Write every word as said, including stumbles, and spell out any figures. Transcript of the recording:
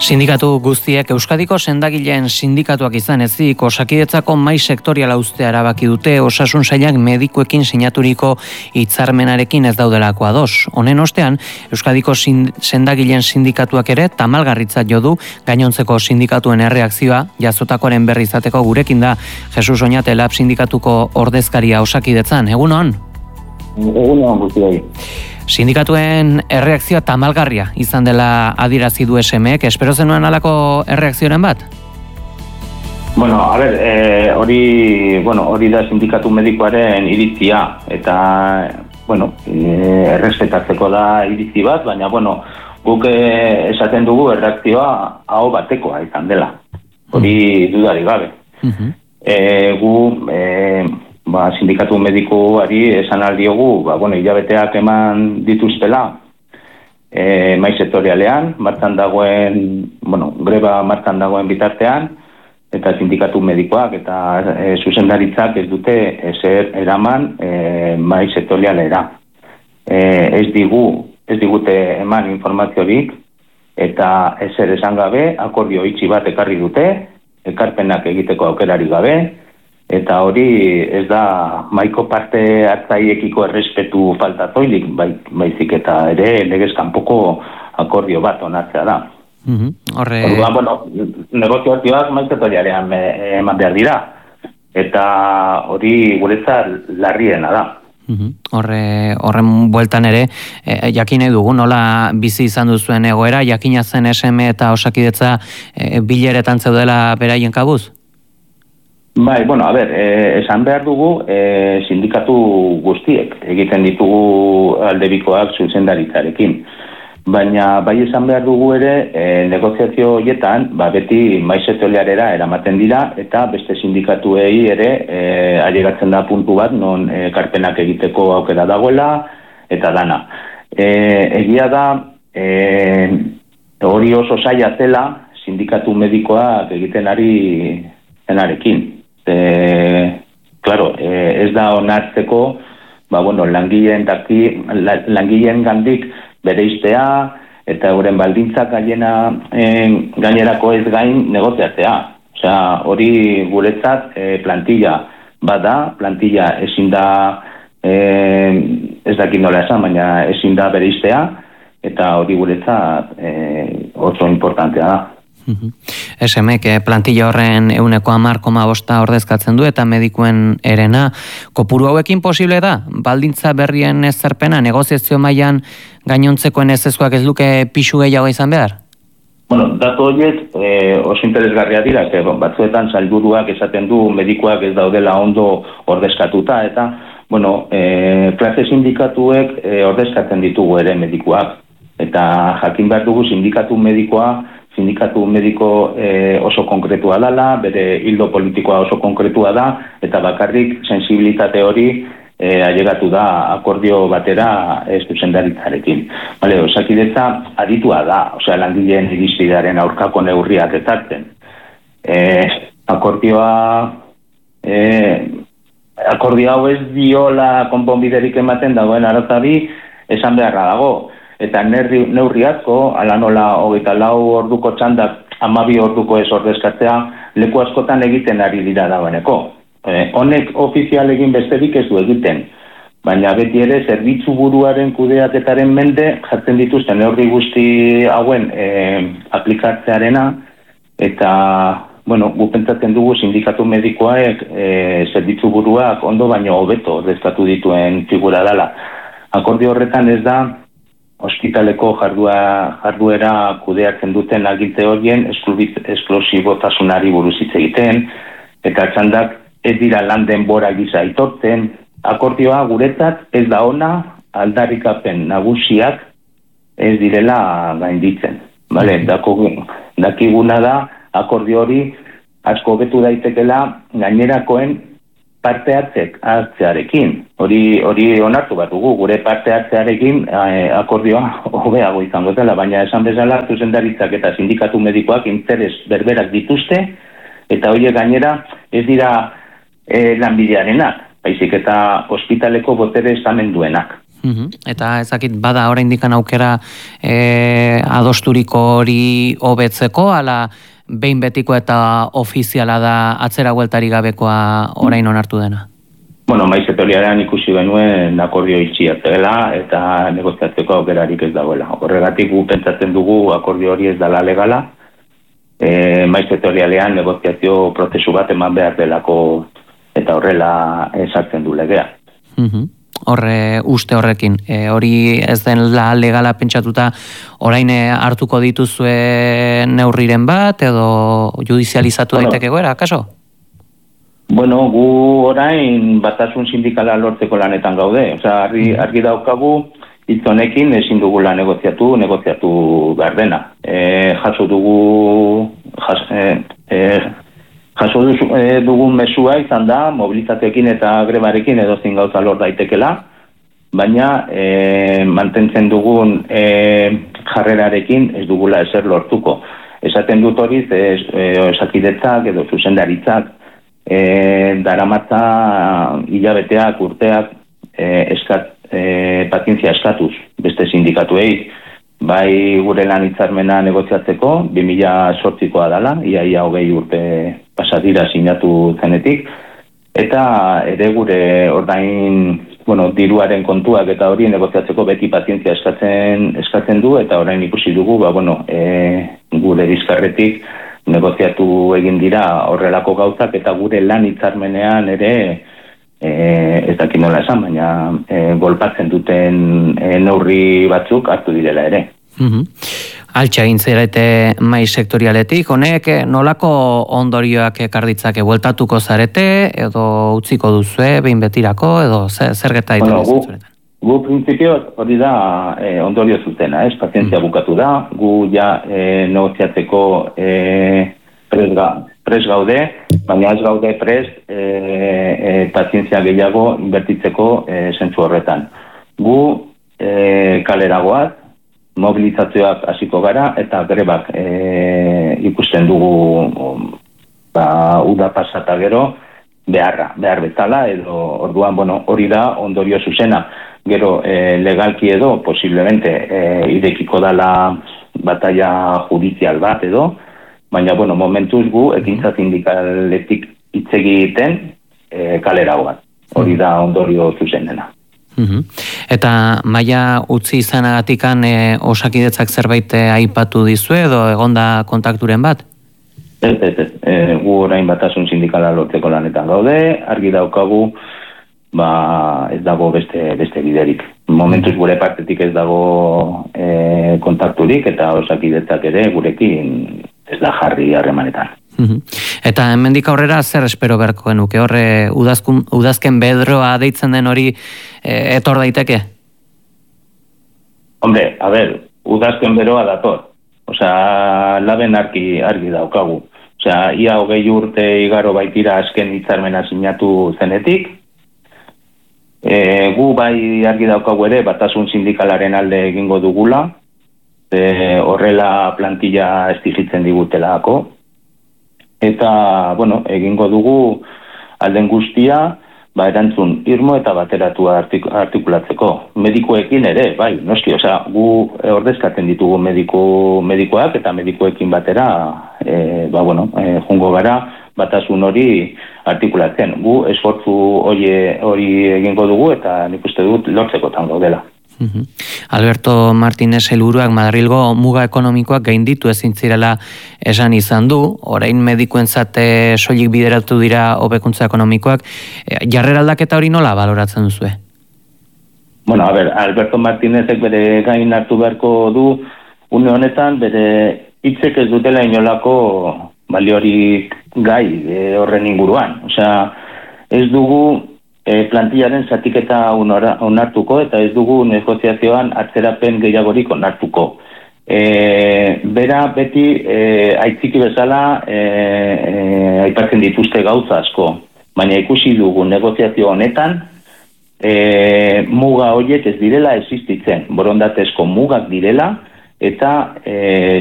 Sindikatu guztiek Euskadiko sendagileen sindikatuak izan ezik Osakidetzako mahai sektoriala uztea erabaki dute Osasun Sailak medikuekin sinaturiko hitzarmenarekin ez daudelako ados. Honen ostean, Euskadiko sendagileen sindikatuak ere tamalgarritzat jo du gainontzeko sindikatuen erreakzioa jasotakoaren berri izateko gurekin da Jesus Oñate Lab sindikatuko ordezkaria Osakidetzan. Egunon? Egunon guztioi. Sindikatuen erreakzioa tamalgarria izan dela adierazi du S M Ek, espero zenuen alako erreakzioaren bat? Bueno, a ver, eh, hori, bueno, hori da sindikatu medikoaren iritzia, eta, bueno, eh, errespetatzeko da iritzi bat, baina, bueno, guk eh, esaten dugu erreakzioa aho batekoa izan dela. Hori dudari gabe. Uh-huh. eh, gu, eh, Ba, sindikatu medikuari esan aldiogu, ba, bueno, hilabeteak eman dituztela e, mai sektorialean, martxan dagoen, bueno, greba martxan dagoen bitartean, eta sindikatu medikoak eta e, zuzendaritzak ez dute ezer eraman e, mai sektorialera. E, ez digu, ez digute eman informaziorik, eta ezer esan gabe, akordio itxi bat ekarri dute, ekarpenak egiteko aukerari gabe, eta hori ez da maiko parte hartzaiekiko errespetu falta zoilik, bai, baizik eta ere legez kanpoko akordio bat onartzea da. Uh-huh. Horre... Orduan, bueno, negoziazioak maizetorialean eman behar dira, eta hori guretzat larriena da. Uh-huh. Horre, horren bueltan ere, e, jakin dugu, nola bizi izan duzuen egoera, jakina zen S M eta Osakidetza e, bileretan zeudela beraien kabuz? Bai, bueno, a ber, eh, esan behar dugu eh, sindikatu guztiek egiten ditugu aldebikoak zuzendaritzarekin. Baina bai esan behar dugu ere eh, negoziazio horietan ba, beti mai sektorialera eramaten dira eta beste sindikatuei ere eh, ailegatzen da puntu bat non eh, ekarpenak egiteko aukera dagoela eta dana. Eh, egia da eh, hori oso zaila zela sindikatu medikoak egiten ari zenarekin. E, claro, e, ez da onartzeko, ba, bueno, langileen daki, la, langileen gandik bereiztea eta euren baldintzak gainera, e, gainerako ez gain negoziatzea. Osea, hori guretzat e, plantilla bada, plantilla ezin da, e, ez dakit nola esan, baina ezin da bereiztea, eta hori guretzat e, oso importantea da. Uh-huh. S M Ek plantilla horren ehuneko hamar koma bosta ordezkatzen du eta medikuen erena. Kopuru hauekin posible da? Baldintza berrien ezarpena, negoziazio mailan gainontzekoen ezezkoak ez luke pixu gehiago izan behar? Bueno, datu horiek eh, oso interesgarria dira, que batzuetan sailburuak esaten du medikuak ez daudela ondo ordezkatuta, eta, bueno, eh, klase sindikatuek eh, ordezkatzen ditugu ere medikuak. Eta jakin behar dugu sindikatu medikoa sindikatu mediko e, oso konkretua dela, bere hildo politikoa oso konkretua da, eta bakarrik sensibilitate hori e, ailegatu da akordio batera ez zuzendaritzarekin. Vale, Osakidetza aditua da, osea langileen irizpidearen aurkako neurriak ezartzen. E, akordioa e, akordio hau ez diola konponbiderik ematen dagoen arazoari esan beharra dago. Eta neurri, neurri asko, ala nola hogeita lau orduko txandak hamabi orduko ez ordezkatzea, leku askotan egiten ari dira dagoeneko. Eh, honek ofizial egin besterik ez du egiten, baina beti ere zerbitzu buruaren kudeaketaren mende jartzen dituzten neurri guzti hauen eh, aplikatzearena, eta, bueno, gu pentsatzen dugu sindikatu medikoak eh, zerbitzu buruak ondo baino hobeto ordezkatu dituen figura dela. Akordio horretan ez da, ospitaleko jardua, jarduera kudeatzen duten aginte horien esklusibotasunari buruz hitz egiten, eta txandak ez dira lan denbora gisa aitortzen. Akordioa guretzat ez da ona aldarrikapen nagusiak ez direla gainditzen. Vale, dakiguna da akordio hori asko hobetu daitekela gainerakoen parte hartzek hartzearekin. Hori hori onartu bat dugu, gure parte hartzearekin eh, akordioa hobeago izango dela, baina esan bezala zuzendaritzak eta sindikatu medikoak interes berberak dituzte, eta horiek gainera ez dira eh, lanbidearenak, baizik eta ospitaleko botere estamenduenak. Uhum. Eta ezakit bada oraindik aukera e, adosturiko hori hobetzeko, ala behin betiko eta ofiziala da atzera bueltari gabekoa orain onartu dena? Bueno, maiz sektorialean ikusi genuen akordio itxia zela eta negoziatzeko aukerarik ez dagoela. Horregatik gu pentsatzen dugu akordio hori ez dela legala, e, maiz sektorialean negoziazio prozesu bat eman behar delako eta horrela esartzen du legea. Uhum. Horre uste horrekin, e, hori ez den la legala pentsatuta orain hartuko dituzue neurriren bat edo judizializatu bueno, daiteke goera, akaso? Bueno, gu orain batasun sindikala lortzeko lanetan gaude, osea, argi, argi daukagu hitz honekin ezin dugula negoziatu, negoziatu behar dena. E, jaso dugu jas, e, e, Jaso dugun mesua izan da, mobilizazioekin eta grebarekin edozin gauza lor daitekela, baina e, mantentzen dugun e, jarrerarekin ez dugula ezer lortuko. Esaten dut horiz, es, e, esakidetzak edo zuzendaritzak e, daramatza hilabeteak, urteak e, eskat, e, pazientzia eskatuz beste sindikatuei. Bai gure lan hitzarmena negoziatzeko, bi mila zortzikoa dela, ia ia hogei urte pasadira sinatu zenetik, eta ere gure ordain, bueno, diruaren kontuak eta hori negoziatzeko beti pazientzia eskatzen, eskatzen du, eta orain ikusi dugu, ba, bueno, e, gure bizkarretik negoziatu egin dira horrelako gauzak, eta gure lan hitzarmenean ere, e, ez dakit nola esan, baina e, golpatzen duten e, neurri batzuk hartu direla ere. Uhum. Altxa egin zerete mai sektorialetik, honek nolako ondorioak ekarditzake, bueltatuko zarete edo utziko duzue behin betirako edo zer, zer geta bueno, gu, gu printzipio hori da e, ondorio zutena, ez, pazientzia mm. bukatu da, gu ja e, negoziatzeko e, pres, ga, pres gaude, baina ez gaude pres e, e, pazientzia gehiago inbertitzeko e, zentzu horretan. Gu e, kaleragoaz, mobilizazioak hasiko gara eta grebak e, ikusten dugu ba, uda pasata gero beharra, behar bezala edo orduan, bueno, hori da ondorio zuzena. Gero e, legalki edo posiblemente e, irekiko dala batalla judizial bat edo, baina bueno, momentuz gu ekintza sindikaletik hitz egiten e, kaleragoan. Hori da ondorio zuzenena. Uhum. Eta maila utzi izanagatikan e, osakidetzak zerbait e, aipatu dizue edo egonda kontakturen bat? Ez, ez, ez. E, gu orain batasun sindikala lortzeko lanetan gaude, argi daukagu, ba, ez dago beste, beste biderik. Momentuz gure partetik ez dago e, kontakturik eta osakidetzak ere gurekin ez da jarri harremanetan. Uhum. Eta hemendik aurrera zer espero beharko genuke? Horre udazkun, udazken bedroa deitzen den hori e, etor daiteke? Hombre, a ber, udazken beroa dator. Osea, laben argi, argi daukagu. Osea, ia hogei urte igaro baitira azken hitzarmena sinatu zenetik. E, gu bai argi daukagu ere batasun sindikalaren alde egingo dugula. E, horrela plantilla estigitzen digutelako. Eta, bueno, egingo dugu alden guztia, ba, erantzun irmo eta bateratua artik, artikulatzeko. Medikuekin ere, bai, noski, osea, gu ordezkatzen ditugu mediku, medikoak eta medikuekin batera, e, ba, bueno, e, jungo gara, batasun hori artikulatzen. Gu esfortzu hori, hori egingo dugu eta nik uste dut lortzekotan gaudela. Uhum. Alberto Martínez helburuak Madrilgo muga ekonomikoak gainditu ezin zirela esan izan du, orain medikuentzat soilik bideratu dira hobekuntza ekonomikoak, jarrera aldaketa hori nola baloratzen duzue? Bueno, a ber, Alberto Martínezek bere gain hartu beharko du, une honetan bere hitzek ez dutela inolako baliorik gai e, horren inguruan. Osea, ez dugu E, plantillaren zatiketa onartuko eta ez dugu negoziazioan atzerapen gehiagorik onartuko. E, bera beti e, aitziki bezala e, e, aipatzen dituzte gauza asko, baina ikusi dugu negoziazio honetan e, muga horiek ez direla existitzen, borondatezko mugak direla eta e,